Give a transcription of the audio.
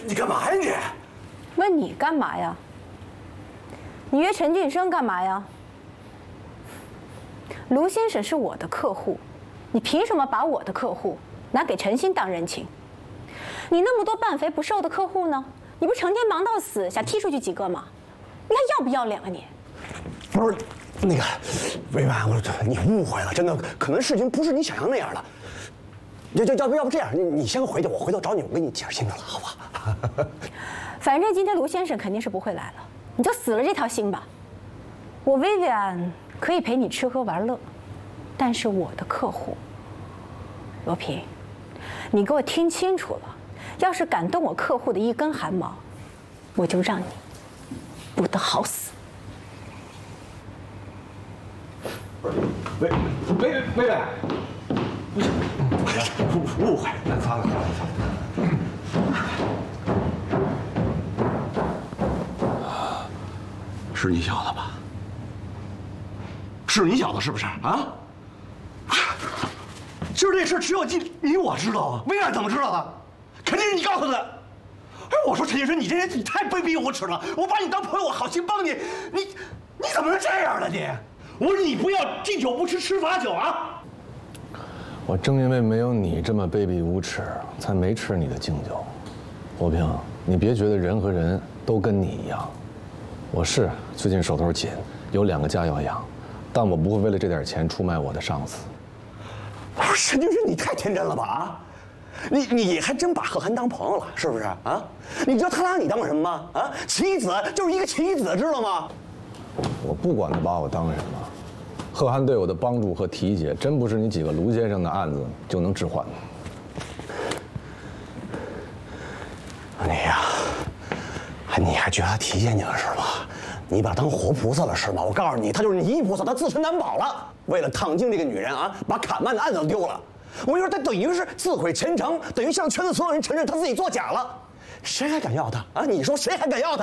你干嘛呀你？ 问你干嘛呀？你约陈俊生干嘛呀？卢先生是我的客户，你凭什么把我的客户拿给陈鑫当人情？你那么多半肥不瘦的客户呢？你不成天忙到死，想踢出去几个吗？你还要不要脸啊你？ 不是，那个薇婉，你误会了，真的，可能事情不是你想象那样的。要不这样，你先回去，我回头找你，我给你解释清楚了，好不好？ 反正今天卢先生肯定是不会来了，你就死了这条心吧。我薇薇安可以陪你吃喝玩乐，但是我的客户，罗平，你给我听清楚了，要是敢动我客户的一根汗毛，我就让你不得好死。 薇薇，误会，擦了。是你小子吧？是你小子是不是啊？今儿这事只有你我知道啊，薇安怎么知道的？肯定是你告诉他的。哎，我说陈先生，你这人你太卑鄙无耻了！我把你当朋友，我好心帮你，你怎么能这样呢你？我说你不要敬酒不吃吃罚酒啊！ 我正因为没有你这么卑鄙无耻，才没吃你的敬酒。罗平，你别觉得人和人都跟你一样。我是最近手头紧，有2个家要养，但我不会为了这点钱出卖我的上司。 我说陈先生，你太天真了吧啊！你还真把贺涵当朋友了，是不是啊？你知道他拿你当什么吗？啊，棋子就是一个棋子，知道吗？ 我不管他把我当什么，贺涵对我的帮助和提携，真不是你几个卢先生的案子就能置换的。你还觉得他提携你了是吧？ 你把他当活菩萨了是吗？我告诉你，他就是泥菩萨，他自身难保了。为了烫静这个女人啊，把卡曼的案子都丢了。我跟你说，他等于是自毁前程，等于向圈子所有人承认他自己作假了。谁还敢要他啊？你说谁还敢要他？